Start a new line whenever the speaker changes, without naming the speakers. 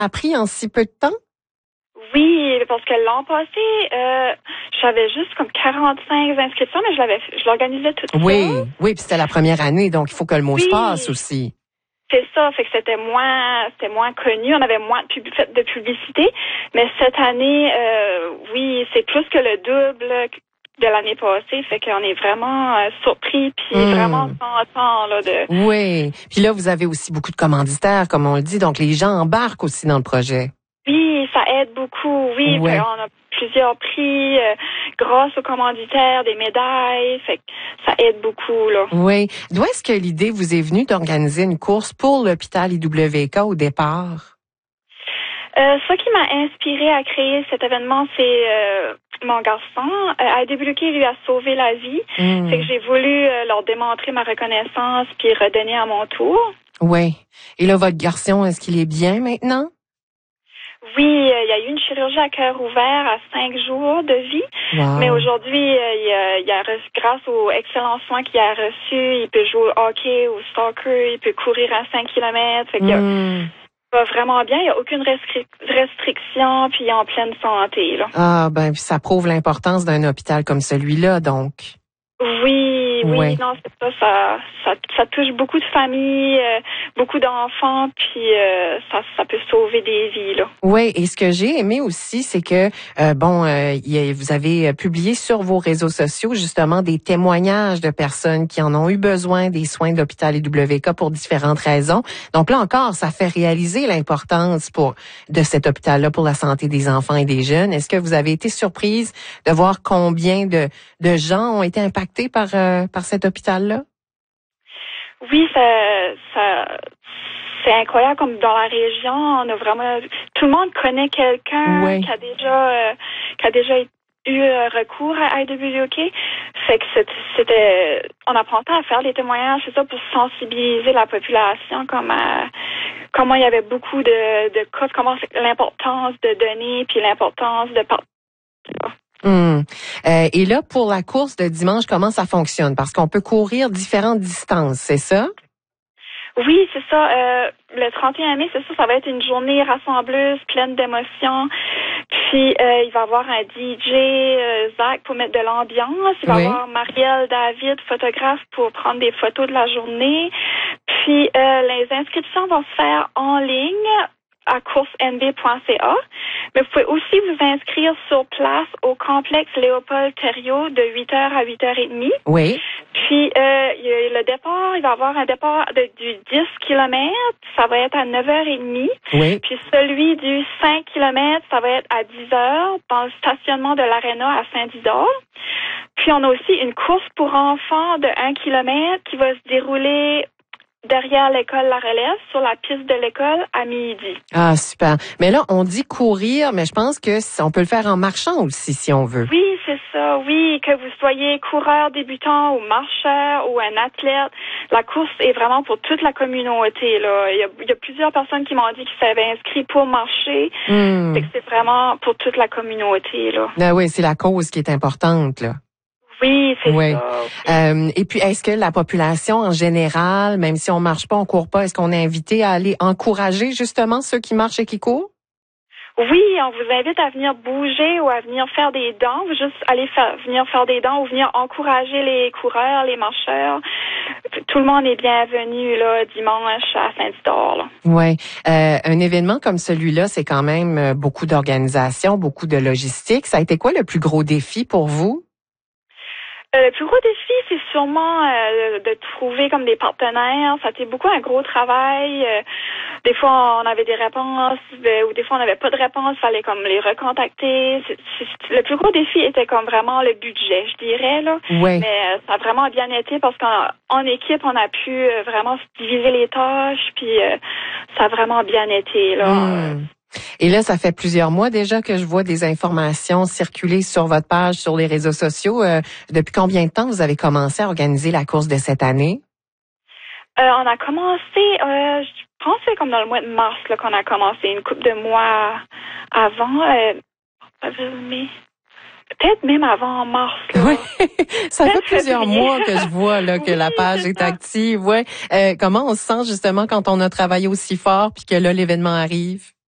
a pris en si peu de temps?
Oui, parce que l'an passé, j'avais juste comme 45 inscriptions, mais je l'organisais toute seule.
Oui, puis c'était la première année, donc il faut que le mot se passe aussi.
C'est ça, fait que c'était moins connu, on avait moins fait de publicité, mais cette année, oui, c'est plus que le double de l'année passée, fait qu'on est vraiment surpris puis vraiment content là de.
Oui, puis là vous avez aussi beaucoup de commanditaires, comme on le dit, donc les gens embarquent aussi dans le projet.
Oui, ça aide beaucoup. Oui,
ouais.
On a plusieurs prix grâce aux commanditaires, des médailles, fait que ça aide beaucoup là.
Oui, d'où est-ce que l'idée vous est venue d'organiser une course pour l'hôpital IWK au départ?
Ce qui m'a inspiré à créer cet événement, c'est mon garçon. IWK lui a sauvé la vie. Fait que j'ai voulu leur démontrer ma reconnaissance puis redonner à mon tour.
Oui. Et là, votre garçon, est-ce qu'il est bien maintenant?
Oui, il y a eu une chirurgie à cœur ouvert à 5 jours de vie.
Wow.
Mais aujourd'hui, il a reçu, grâce aux excellents soins qu'il a reçus, il peut jouer au hockey, au soccer, il peut courir à 5 kilomètres. Fait qu'il va vraiment bien, il n'y a aucune restriction, puis il est en pleine santé. Là.
Ah, ben, ça prouve l'importance d'un hôpital comme celui-là, donc.
Oui, non, c'est ça touche beaucoup de familles, beaucoup d'enfants, puis ça peut sauver des vies, là.
Oui, et ce que j'ai aimé aussi, c'est que, vous avez publié sur vos réseaux sociaux, justement, des témoignages de personnes qui en ont eu besoin des soins de l'hôpital IWK pour différentes raisons. Donc là encore, ça fait réaliser l'importance de cet hôpital-là pour la santé des enfants et des jeunes. Est-ce que vous avez été surprise de voir combien de gens ont été impactés par cet hôpital-là?
Oui, ça c'est incroyable comme dans la région, on a vraiment tout le monde connaît quelqu'un qui a déjà eu recours à IWK. Fait que c'était on apprend à faire des témoignages, c'est ça, pour sensibiliser la population comment il y avait beaucoup de cas, comment l'importance de donner puis l'importance de partager.
Et là, pour la course de dimanche, comment ça fonctionne? Parce qu'on peut courir différentes distances, c'est ça?
Oui, c'est ça. Le 31 mai, c'est ça, ça va être une journée rassembleuse, pleine d'émotions. Puis, il va y avoir un DJ, Zach, pour mettre de l'ambiance. Il va y avoir Marielle David, photographe, pour prendre des photos de la journée. Puis, les inscriptions vont se faire en ligne à coursnb.ca. Mais vous pouvez aussi vous inscrire sur place au complexe Léopold Thériault de 8h à 8h30.
Oui.
Puis, le départ, il va y avoir un départ du 10 km, ça va être à 9h30.
Oui.
Puis celui du 5 km, ça va être à 10h dans le stationnement de l'Arena à Saint-Didor. Puis, on a aussi une course pour enfants de 1 km qui va se dérouler derrière l'école La Relève, sur la piste de l'école à midi.
Ah, super. Mais là, on dit courir, mais je pense que on peut le faire en marchant aussi, si on veut.
Oui, c'est ça. Oui, que vous soyez coureur débutant ou marcheur ou un athlète, la course est vraiment pour toute la communauté, là. Il y a plusieurs personnes qui m'ont dit qu'ils s'avaient inscrits pour marcher. Fait que c'est vraiment pour toute la communauté, là.
Ah oui, c'est la cause qui est importante, là.
Oui, c'est ça.
Et puis, est-ce que la population en général, même si on marche pas, on court pas, est-ce qu'on est invité à aller encourager justement ceux qui marchent et qui courent?
Oui, on vous invite à venir bouger ou à venir faire des dons, juste venir faire des dons ou venir encourager les coureurs, les marcheurs. Tout le monde est bienvenu là dimanche à Saint-Didor.
Oui, un événement comme celui-là, c'est quand même beaucoup d'organisation, beaucoup de logistique. Ça a été quoi le plus gros défi pour vous?
Le plus gros défi, c'est sûrement de trouver comme des partenaires. Ça a été beaucoup un gros travail. Des fois, on avait des réponses ou des fois, on n'avait pas de réponse. Il fallait comme les recontacter. Le plus gros défi était comme vraiment le budget, je dirais, là.
Oui.
Mais ça a vraiment bien été parce qu'en équipe, on a pu vraiment diviser les tâches. Puis ça a vraiment bien été, là.
Et là, ça fait plusieurs mois déjà que je vois des informations circuler sur votre page, sur les réseaux sociaux. Depuis combien de temps vous avez commencé à organiser la course de cette année?
On a commencé, je pense que c'est comme dans le mois de mars là, qu'on a commencé, une couple de mois avant. Mais peut-être même avant mars. Là.
Oui, ça fait plusieurs mois que je vois là que la page est active. Ouais. Comment on se sent justement quand on a travaillé aussi fort puis que là l'événement arrive?